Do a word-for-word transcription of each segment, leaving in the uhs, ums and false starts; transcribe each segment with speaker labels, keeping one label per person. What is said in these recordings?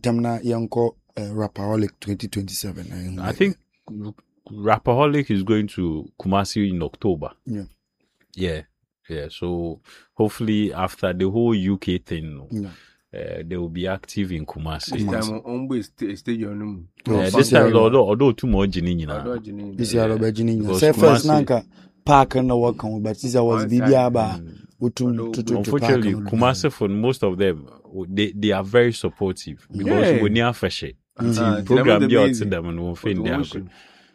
Speaker 1: Temna Yanko uh, Rapaholic twenty twenty-seven.
Speaker 2: I think Rapaholic is going to Kumasi in October.
Speaker 1: Yeah.
Speaker 2: Yeah. Yeah. So hopefully after the whole U K thing,
Speaker 1: Yeah.
Speaker 2: Uh, they will be active in Kumasi.
Speaker 3: This time on st- stadium.
Speaker 2: Yeah, this time although although two more Jini
Speaker 3: Although
Speaker 2: na.
Speaker 3: Jini.
Speaker 1: This year Robert Jini.
Speaker 2: Because
Speaker 1: Say first
Speaker 2: Kumasi-
Speaker 1: Nanka park and work on, but this was
Speaker 3: One
Speaker 1: Bibi
Speaker 3: side.
Speaker 1: Aba.
Speaker 3: Although-
Speaker 2: Unfortunately, Kumasi for most of them, they, they are very supportive because
Speaker 3: Yeah.
Speaker 2: when you are fresh,
Speaker 3: Uh,
Speaker 2: program
Speaker 3: them
Speaker 2: they
Speaker 3: are
Speaker 2: out
Speaker 3: the
Speaker 2: to them and won't find their
Speaker 3: Promotion.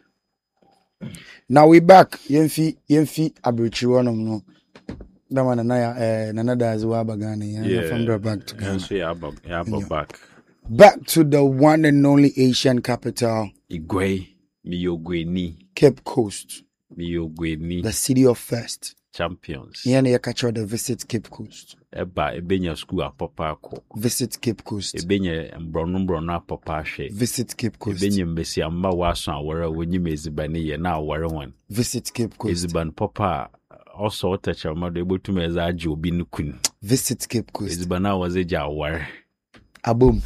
Speaker 1: Now we back. Yemfi Yemfi Abrichiwanum no. That one Nana uh Nana Dazi Wabagani. Yeah. From the back to Ghana.
Speaker 2: And so yeah, but, yeah, but
Speaker 1: Yeah.
Speaker 2: back.
Speaker 1: Back to the one and only Asian capital,
Speaker 2: Igwe, Miyogweni,
Speaker 1: Cape Coast,
Speaker 2: Miyogweni,
Speaker 1: the city of first.
Speaker 2: champions.
Speaker 1: Yeah, you catch the visit Cape Coast.
Speaker 2: Eba, ebenya school a papa ko.
Speaker 1: Visit Cape Coast.
Speaker 2: Ebenya mbrono mbrono a papa she.
Speaker 1: Visit Cape Coast.
Speaker 2: Ebenya mbesi amba waso awara wenyi mezibani ye na awara wan.
Speaker 1: Visit Cape Coast.
Speaker 2: Eziban papa also otacha mado ebo tu meza aji obi nukun.
Speaker 1: Visit Cape Coast.
Speaker 2: Eziban na waze ja awara.
Speaker 1: Aboom.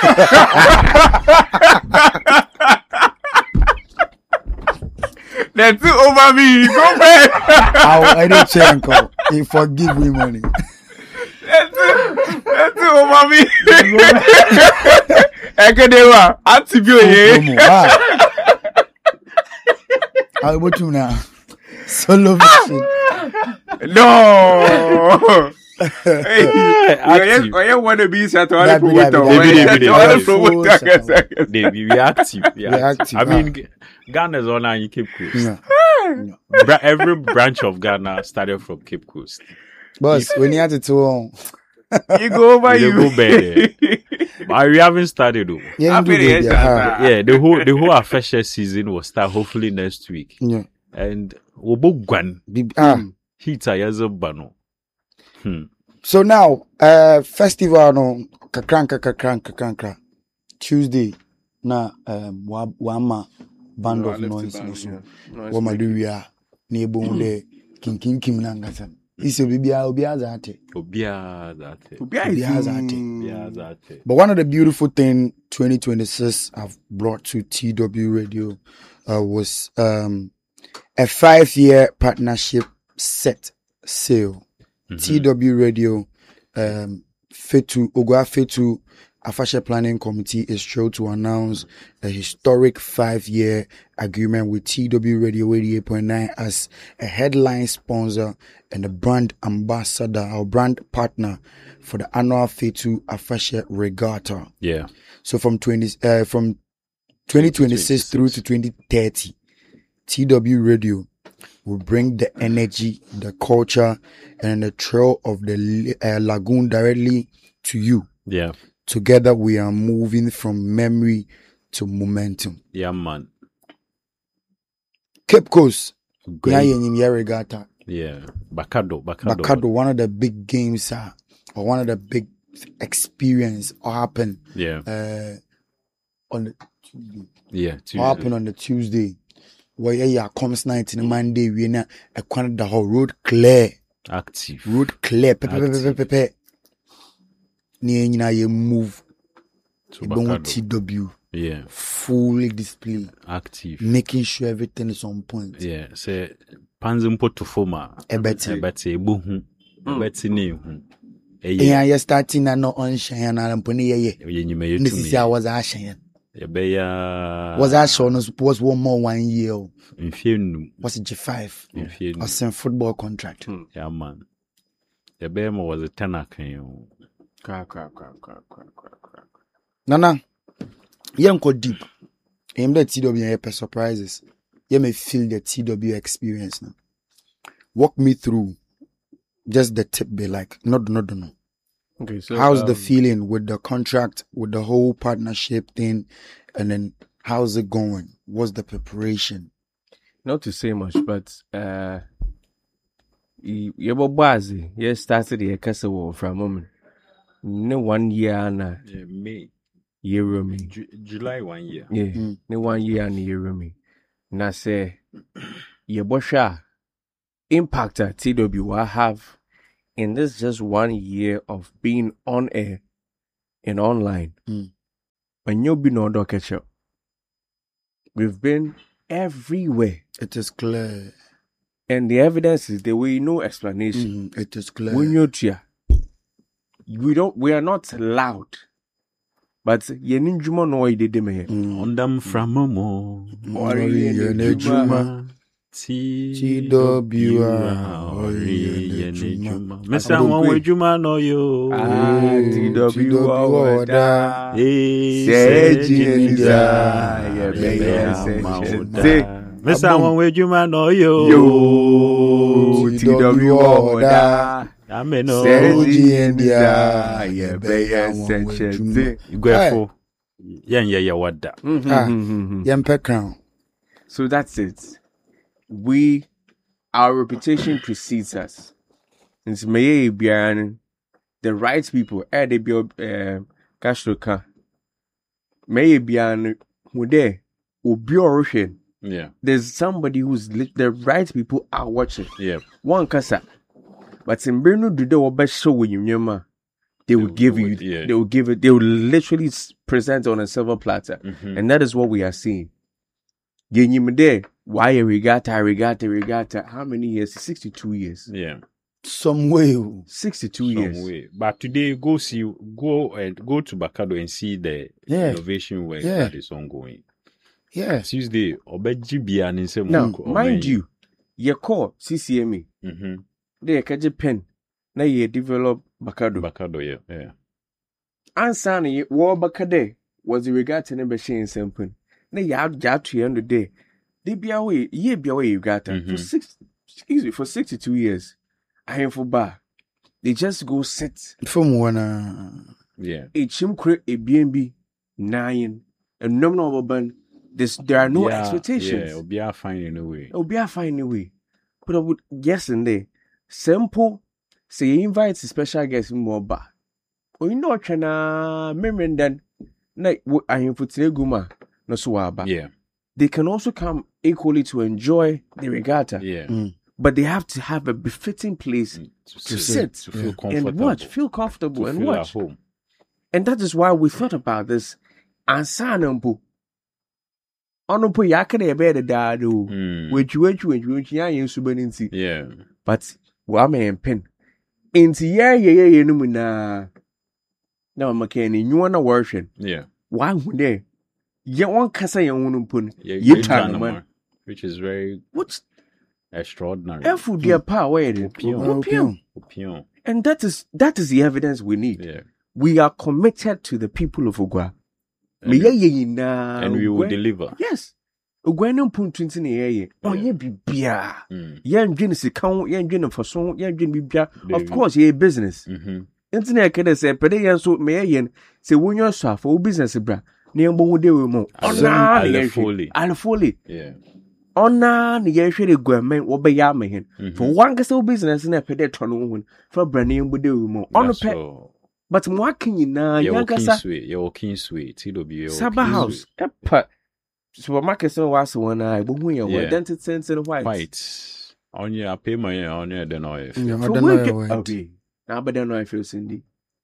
Speaker 3: That's it over me. Go back.
Speaker 1: I'll edit check. He forgive me money.
Speaker 3: That's it. That's it over me. Ekedewa. Antibio ye.
Speaker 1: Promo. Ah. I'll go to now. Solo vision.
Speaker 3: No. Hey,
Speaker 2: Active.
Speaker 3: I want to be set to
Speaker 1: That be- that be-
Speaker 2: that be- that be-
Speaker 3: promoter.
Speaker 2: They be reactive.
Speaker 1: We active,
Speaker 2: I mean,
Speaker 1: ah.
Speaker 2: G- Ghana's on and Cape Coast.
Speaker 1: Yeah.
Speaker 2: Bra- every branch of Ghana started from Cape Coast.
Speaker 1: Boss, when you had it to
Speaker 3: You go over
Speaker 2: They
Speaker 3: you.
Speaker 2: go better. But we haven't started though.
Speaker 1: yeah,
Speaker 3: Happy
Speaker 1: you do
Speaker 3: days,
Speaker 1: baby. Ah.
Speaker 2: Yeah, the whole the whole affair season will start hopefully next week.
Speaker 1: Yeah.
Speaker 2: And Obo Gwan
Speaker 1: Bib- Ah.
Speaker 2: Hita Yazo Bano. Hmm.
Speaker 1: So now, uh, festival no kakranka kakranka kakranka Tuesday na um wa wama band of noise no so wama do we are neighbor de king king kim na ngasa isi bibia obi azate
Speaker 2: Obia that.
Speaker 1: Obi azate.
Speaker 2: Yeah, that.
Speaker 1: But one of the beautiful thing twenty twenty-six have brought to T W Radio uh, was um a five year partnership set sale. T W Radio, um, Fetu, Ogwa Fetu, Afasha Planning Committee is thrilled to announce a historic five-year agreement with T W Radio eighty-eight point nine as a headline sponsor and a brand ambassador or brand partner for the annual Fetu Afasha Regatta.
Speaker 2: Yeah.
Speaker 1: So from twenty, uh, from twenty twenty-six through to twenty thirty, T W Radio will bring the energy, the culture, and the trail of the uh, lagoon directly to you.
Speaker 2: Yeah.
Speaker 1: Together, we are moving from memory to momentum.
Speaker 2: Yeah, man.
Speaker 1: Cape Coast,
Speaker 2: Great.
Speaker 1: Nyanyim Regatta,
Speaker 2: Yeah. Bakado. Bakado.
Speaker 1: Bakado, one of the big games, uh, or one of the big experience or happen
Speaker 2: Yeah.
Speaker 1: uh, on the Tuesday.
Speaker 2: Yeah.
Speaker 1: Or
Speaker 2: Tuesday.
Speaker 1: happen on the Tuesday. Where yeah, comes night in the Monday, we na a corner the whole road clear.
Speaker 2: Active.
Speaker 1: Road clear, pepe, pepe,
Speaker 2: Active.
Speaker 1: pepe, pepe. Ni nyina ye move.
Speaker 2: To
Speaker 1: Ebon
Speaker 2: Bakado.
Speaker 1: T W,
Speaker 2: Yeah.
Speaker 1: fully display,
Speaker 2: Active.
Speaker 1: making sure everything is on point.
Speaker 2: Yeah. Say Panzimpo to Foma.
Speaker 1: Ebeti.
Speaker 2: Ebete Ebuhu. Ebete Nehu.
Speaker 1: Yeah, you starting na no on shine na mponi ye ye.
Speaker 2: Yenyime
Speaker 1: This is how
Speaker 2: yetumi.
Speaker 1: was ashen.
Speaker 2: Ebeya.
Speaker 1: Was ashen was one more one year.
Speaker 2: Mfienu.
Speaker 1: Was it G five?
Speaker 2: Mfienu.
Speaker 1: Was some football contract.
Speaker 2: Yeah, man. Ebeya mo was a tenor kan yo.
Speaker 3: Crack, crack, crack, crack, crack, crack, crack.
Speaker 1: Nana, yen go deep. Him the T W and your surprises. You may feel the T W experience now. Walk me through just the tip be like, no, no, no, no.
Speaker 3: Okay, so
Speaker 1: How's
Speaker 3: um,
Speaker 1: the feeling with the contract, with the whole partnership thing? And then how's it going? What's the preparation?
Speaker 3: Not to say much, but uh, you bazi. You started the castle from a moment. No one year na
Speaker 2: Yeah, May.
Speaker 3: year me.
Speaker 2: Ju- July one year.
Speaker 3: Yeah,
Speaker 1: Mm.
Speaker 3: no one year na year me. Na say you bosha impact that T W will have in this just one year of being on air and online.
Speaker 1: Mm.
Speaker 3: and you'll be no dog catcher. We've been everywhere.
Speaker 1: It is clear.
Speaker 3: And the evidence is there will no explanation.
Speaker 1: Mm, it is clear.
Speaker 3: When you're here, we don't we are not loud. But yeninjuma no ide de me.
Speaker 2: Ondam framomo.
Speaker 3: Ori yenejuma.
Speaker 2: T
Speaker 1: W
Speaker 2: Ori yenejuma. Mesa won wejuma no yo.
Speaker 3: Ah, T W oda.
Speaker 2: Eh,
Speaker 3: Seji eniza. Ye
Speaker 2: Mesa won wejuma no yo.
Speaker 3: Yo, T W oda.
Speaker 2: Ameno.
Speaker 3: Seji eniza. Ye beye sense.
Speaker 2: Gwefo. Yen ye ye wada.
Speaker 1: Yempe crown.
Speaker 3: So that's it. We, our reputation precedes us. It's may be the right people. Eh, they be uh, Kashoka. May be an Mude. Obi
Speaker 2: Yeah.
Speaker 3: There's somebody who's lit- the right people are watching.
Speaker 2: Yeah.
Speaker 3: One kasa, but in Brno do the best show with you, they will give you.
Speaker 2: Yeah.
Speaker 3: They will give it. They will literally s- present on a silver platter,
Speaker 2: Mhm.
Speaker 3: and that is what we are seeing. Genyimde, why a regatta, regatta, regatta? How many years? Sixty-two years.
Speaker 2: Yeah.
Speaker 1: Some way.
Speaker 3: Sixty-two
Speaker 2: Some
Speaker 3: years.
Speaker 2: way. But today, go see, go and go to Bakado and see the
Speaker 1: Yeah.
Speaker 2: innovation work
Speaker 1: Yeah.
Speaker 2: that is ongoing.
Speaker 1: Yeah.
Speaker 2: Tuesday, Obeji Bian in some
Speaker 3: Now, mind you, you call C C M A.
Speaker 2: Mm-hmm.
Speaker 3: They catch a pen. Now you develop Bakado.
Speaker 2: Bakado, yeah, yeah.
Speaker 3: Answer ni war Bakade was the regard to number shane simple. Now you have got to the end of the day. They be away, ye be away you got them for
Speaker 2: Mhm.
Speaker 3: six, excuse me, for sixty-two years. I am for bar. They just go sit.
Speaker 1: From one. Uh,
Speaker 2: Yeah.
Speaker 3: A chim create a B and B nine and nominal ban. This there are no
Speaker 2: yeah,
Speaker 3: expectations.
Speaker 2: Yeah, Obia fine in a way.
Speaker 3: It'll be a fine way. But I would guess in there. Simple. Say you invite a special guest in more bar. Or you know, China, memory then. Like, I am for Guma, no swaba.
Speaker 2: Yeah,
Speaker 3: They can also come equally to enjoy the regatta.
Speaker 2: yeah.
Speaker 1: mm.
Speaker 3: But they have to have a befitting place
Speaker 2: To,
Speaker 3: to
Speaker 2: sit,
Speaker 3: sit
Speaker 2: to feel
Speaker 1: yeah.
Speaker 2: comfortable,
Speaker 3: and watch, feel comfortable
Speaker 2: to
Speaker 3: and
Speaker 2: feel
Speaker 3: watch.
Speaker 2: at home.
Speaker 3: And that is why we thought about this. And Sanampo. Onopo yakade ebe de dado.
Speaker 2: Mm.
Speaker 3: Which which which which ya yin subaninti.
Speaker 2: Yeah,
Speaker 3: But wa me pen. Inti ye ye ye ye no mu na. Na ma can you na worship.
Speaker 2: yeah.
Speaker 3: Why would they? Ye one kasa ye wonu pun.
Speaker 2: Yeah,
Speaker 3: Ye
Speaker 2: yeah,
Speaker 3: try no
Speaker 2: Janama,
Speaker 3: man.
Speaker 2: which is very
Speaker 3: What
Speaker 2: extraordinary.
Speaker 3: Efu dear pa where it is.
Speaker 2: Opium.
Speaker 3: Opium.
Speaker 2: Opium.
Speaker 3: And that is that is the evidence we need.
Speaker 2: Yeah,
Speaker 3: We are committed to the people of Ogwa. Me ye ye na.
Speaker 2: and we will
Speaker 3: Ogwa-
Speaker 2: deliver.
Speaker 3: Yes. Ogwa no pun twenty ne ye ye. Oh ye bibia.
Speaker 2: Mm.
Speaker 3: Yen dwene sika ho, yen dwene faso, yen dwene bibia. Of
Speaker 2: David.
Speaker 3: course, ye business.
Speaker 2: Mm-hmm.
Speaker 3: Nti na kede se pede yen so me ye yen se wonyo so afọ wo business bra. Na yen bo ho de we mo.
Speaker 2: Ale-
Speaker 3: Ona ne ye
Speaker 2: alefoli.
Speaker 3: hwe. Alefoli.
Speaker 2: Yeah.
Speaker 3: Ona ne ye hwe de gwamen wo be ya me hen.
Speaker 2: Mhm.
Speaker 3: For one kese wo business na pede to no ho. For bra na yen bo de we mo. Ono
Speaker 2: That's
Speaker 3: pe.
Speaker 2: all.
Speaker 3: But mo akinyi na
Speaker 2: You're
Speaker 3: yan
Speaker 2: walking
Speaker 3: kasa
Speaker 2: sweet. You're walking sweet. T W.
Speaker 3: Saba House. Epa. Supermarket so was one I bo hu ye
Speaker 2: Yeah.
Speaker 3: identity sense in white.
Speaker 2: White. On your payment, yeah, on your then oil.
Speaker 1: Yeah, I
Speaker 3: For
Speaker 1: don't
Speaker 3: we
Speaker 1: know.
Speaker 3: get
Speaker 1: Wait.
Speaker 3: okay. Now but then I feel Cindy.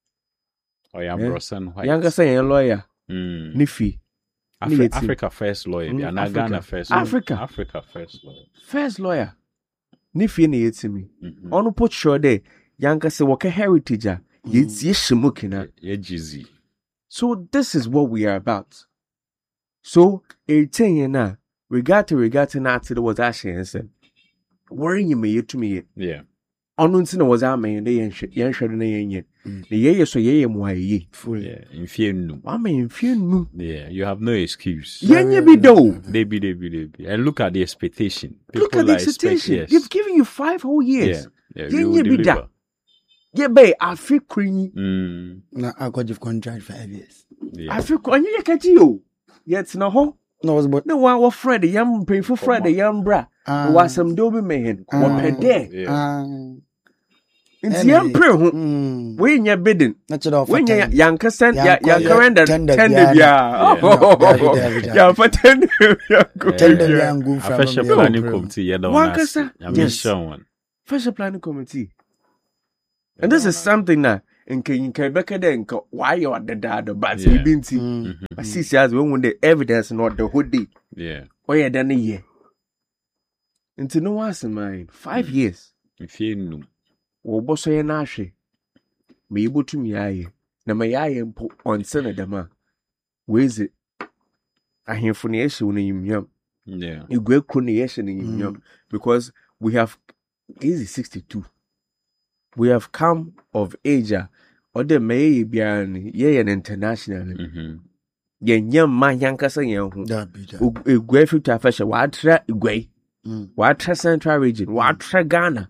Speaker 2: Or your
Speaker 3: Yeah.
Speaker 2: Brossan white.
Speaker 3: Yan kasa yen lawyer.
Speaker 2: Mm.
Speaker 3: Ni fee.
Speaker 2: Afri-
Speaker 3: Ni yeti.
Speaker 2: Africa first lawyer.
Speaker 3: Mm,
Speaker 2: And
Speaker 3: Africa.
Speaker 2: Ghana first.
Speaker 3: Africa.
Speaker 2: Lawyer. Africa first lawyer.
Speaker 3: First lawyer. Ni fee na yeti mi.
Speaker 2: Mhm.
Speaker 3: Ono put sure there. Yan kasa waka heritage a. Yeti ye shimukina.
Speaker 2: Yeah, Jizzy.
Speaker 3: So this is what we are about. So eighteen yen na. Regata regata na ati the was actually answer. Worrying you me you to me.
Speaker 2: Yeah.
Speaker 3: Ono nti na was a man de yen hwe yen hwe na yen yen. Ne ye ye so ye ye mo aye.
Speaker 1: Fully.
Speaker 2: Yeah. In fear no.
Speaker 3: Wa man fie nu.
Speaker 2: Yeah. You have no excuse.
Speaker 3: Yen ye bi do.
Speaker 2: They be, they be, they be. And look at the expectation.
Speaker 3: Look
Speaker 2: People
Speaker 3: at the
Speaker 2: are expect-
Speaker 3: expectation.
Speaker 2: yes.
Speaker 3: They've given you five whole years.
Speaker 2: Yeah. Yeah.
Speaker 3: Yeah,
Speaker 2: we will
Speaker 3: yeah, be
Speaker 2: deliver.
Speaker 3: that. Yeah, babe, I feel cringy.
Speaker 2: Mm.
Speaker 1: Now I got your contract for five years.
Speaker 2: Yeah.
Speaker 3: I feel cringy. You can't you. Yet no ho.
Speaker 1: No, was but
Speaker 3: No one was Fred, the young painful Fred, the young bra.
Speaker 1: Ah.
Speaker 3: Was some dobe man.
Speaker 1: Ah.
Speaker 3: One per day.
Speaker 2: Yeah.
Speaker 1: ah,
Speaker 3: It's
Speaker 1: anyway.
Speaker 3: young pre.
Speaker 1: mm,
Speaker 3: When you're bidding.
Speaker 1: not at all.
Speaker 3: When
Speaker 1: for
Speaker 3: you're
Speaker 1: time.
Speaker 3: young cousin,
Speaker 1: Young
Speaker 3: yeah,
Speaker 1: co-
Speaker 3: young
Speaker 1: yeah,
Speaker 3: current
Speaker 1: tender
Speaker 3: tender,
Speaker 1: biara.
Speaker 3: yeah.
Speaker 2: Yeah.
Speaker 3: Oh,
Speaker 1: David, David,
Speaker 3: yeah, for tender, yeah, good.
Speaker 1: Tender
Speaker 3: Yeah.
Speaker 1: young good from
Speaker 2: Afesha
Speaker 1: the
Speaker 2: planning
Speaker 1: old
Speaker 2: committee. Yeah, don't
Speaker 3: One
Speaker 2: ask.
Speaker 3: kasa?
Speaker 2: I'm
Speaker 3: Yes.
Speaker 2: sure one.
Speaker 3: Special planning committee. And this is something that nke nke beka de nke why you are the dad but
Speaker 2: Yeah.
Speaker 3: we been see
Speaker 2: Mhm.
Speaker 3: but see as we want the evidence not the whole day
Speaker 2: Yeah.
Speaker 3: oh yeah then year into no one's mind five years
Speaker 2: If you know.
Speaker 3: wo boso ye na ahwe me able to me aye na me aye mpo onse na dama weze ahemfo na yehye wo na yimyam
Speaker 2: Yeah.
Speaker 3: igwe kro na yehye na yimyam because we have easy sixty-two we have come of age or the may be an ye an international
Speaker 2: Mm-hmm.
Speaker 3: ye nyam ma yankasa yen ho
Speaker 1: That be that.
Speaker 3: igwe fit afasha wa tra igwe
Speaker 1: Mm.
Speaker 3: wa tra central region wa tra Ghana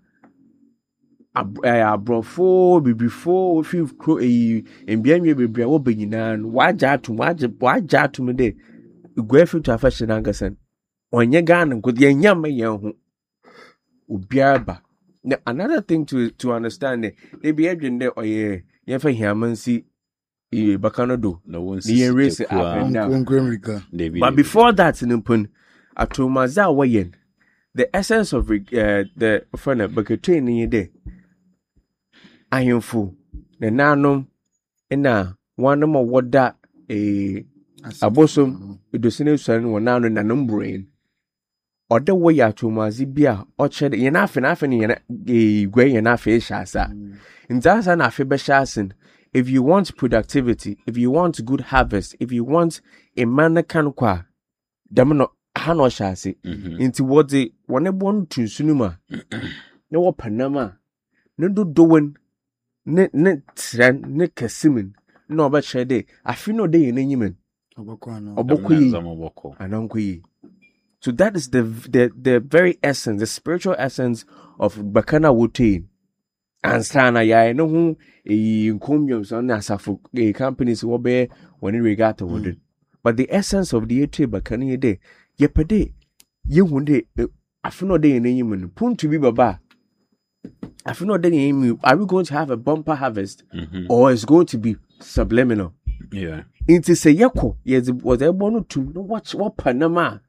Speaker 3: abrofo bibifo fi kro e mbianwe bebia wo benyina no wa ja atum wa wa ja atum de igwe fit afasha nankasa onye Ghana ko ye nyam yen ho obiaba. Now, another thing to to understand, eh, they be agent there or yeah, yeah, for him and see, eh, Bacanado,
Speaker 2: No one
Speaker 3: the erase up and
Speaker 2: sees
Speaker 3: down.
Speaker 1: Uncle America.
Speaker 3: But before that, in Upon, Atomaza Wayen, the essence of uh, the friend of Bacatrin in your day. I am full. The nanum, and now one more what that a a bosom, with the same son, one now in a numbrain. Or the way ya to Mazibia, orchard, enough enough in a gray enough fish as that. In that's an affibashasin. If you want productivity, if you want good harvest, if you want a manna canqua, damno hano shasi, into what the one born to Sunuma, no Panama, no do doing, ne ne tran, ne casimin, no but shade, I feel no day in any man,
Speaker 1: Obokwano.
Speaker 3: Obokui, and Uncle. So that is the the the very essence, the spiritual essence of Bakana Wotain. And Sana ya no who a incomiums on Asafo a companies will be when in regard to wood. But the essence of the eighty Bakani day, yepade, ye one day, I feel no day in any man, pun to be baba. I feel no day in are we going to have a bumper harvest or is going to be subliminal?
Speaker 2: Yeah.
Speaker 3: Into say yako, yes, was there one to know watch what Panama.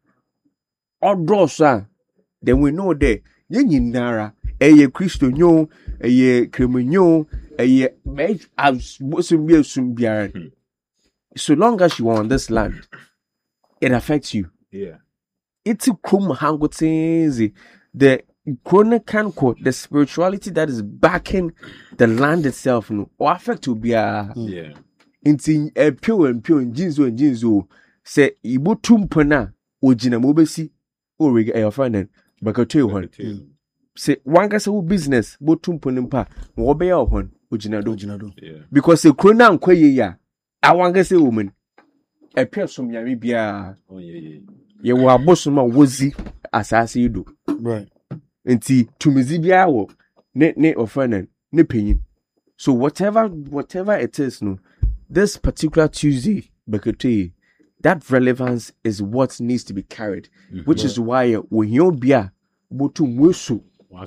Speaker 3: Or draw sa, then we know that ye nara, a ye Christo nyo, a ye criminal, a ye made as bosom be soon be. So long as you are on this land, it affects you.
Speaker 2: Yeah.
Speaker 3: It's a kum hangotinzi, the chronic can quote the spirituality that is backing the land itself, no, or affect to be a
Speaker 2: Yeah.
Speaker 3: into a pure and pure and jinzo and jinzo say ibu tumpana ojina mobesi. Oh, we get your friend, but I tell you one. Say one guy's whole business, but two punimpa, what be your one, Ujinado.
Speaker 1: Ojinado.
Speaker 2: Yeah.
Speaker 3: Because the crona and quay ya, I want to say woman. A pair from Yamibia,
Speaker 2: Oh, yeah, yeah.
Speaker 3: you were bossuma wozy as I see you do.
Speaker 1: Right.
Speaker 3: And see, to Mizibia, ne ne or friend, ne paying. So whatever, whatever it is, no, this particular Tuesday, Bakate. That relevance is what needs to be carried, mm-hmm. which is why when you be a botu musu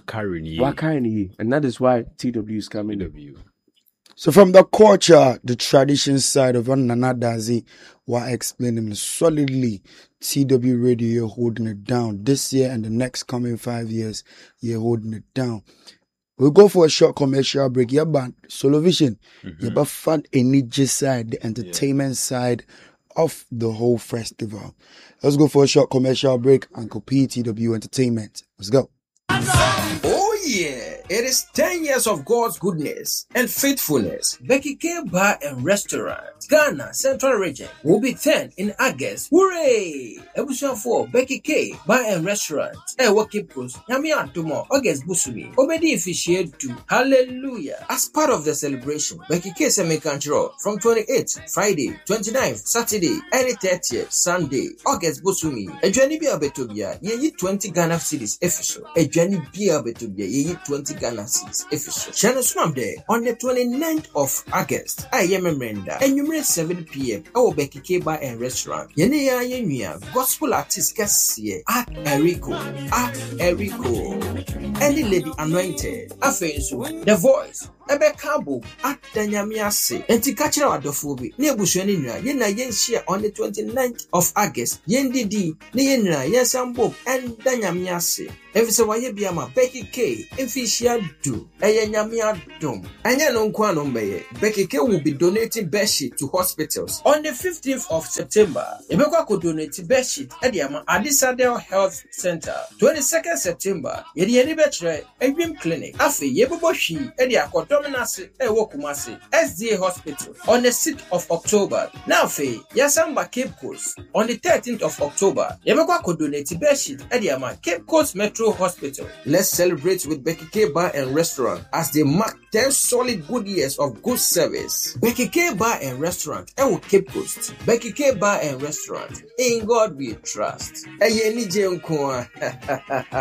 Speaker 3: wakari, and that is why T W is coming.
Speaker 2: W.
Speaker 1: So from the culture, the tradition side of Nana Dazi, were explaining solidly, T W Radio, you're holding it down. This year and the next coming five years, you're holding it down. We'll go for a short commercial break. Yeah, but Solovision, mm-hmm. you're fun energy side, the entertainment yeah. side of the whole festival. Let's go for a short commercial break. Uncle P, T W Entertainment. Let's go.
Speaker 4: Oh yeah, it is ten years of God's goodness and faithfulness. Becky K Bar and Restaurant, Ghana Central Region will be ten in August. Hooray! Ebusian four Becky K Bar and Restaurant. Eh, Waki Post. Yami Antomo August Busumi. Obedi officiate to Hallelujah. As part of the celebration, Becky K Semi Control from twenty-eighth Friday, twenty-ninth Saturday, and thirtieth Sunday, August Busumi. Ejwani Bia Betobia, ye twenty Ghana cities official. Ejwani Bia Betobia, ye twenty Ghana cities official. Channel Swam Day on the twenty-ninth of August. I am a Brenda. And you seven p.m. Our Becky K Bar and Restaurant. Yene ya yenyua gospel artist Cassie at Erico at Erico and the Lady Anointed. Afensu, The Voice, ebe kabo atanyame ase enti ka kire wadofo bi na ebusua ni nura ye na ye nhyia on the twenty-ninth of August ye ndidi na ye nura ye sambom endanyame ase efise waye biama Becky K efishia do eye nyame adom anya no nko ano mbeye. Becky K will be donating bedsheet to hospitals on the fifteenth of September. Ebekwa ko donate bedsheet e de ama Adisadel Health Center. twenty-second September ye de yeni betre Edwin Clinic afi ye bobo hwi e de akodominase e wo Kumasi S D A Hospital on the sixth of October. Now fe yasamba Cape Coast on the thirteenth of October. Ebekwa ko donate bedsheet e de ama Cape Coast Metro Hospital. Let's celebrate with Becky K Bar and Restaurant as they mark ten solid good years of good service. Becky K Bar and Restaurant and Cape Coast. Becky K Bar and Restaurant. In God we trust. Eye ni je nko a.